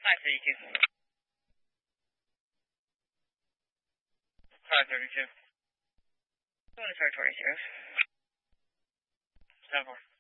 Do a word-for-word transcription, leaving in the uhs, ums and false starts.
five thirty-two. five thirty-two. Going to territory zero. seven four.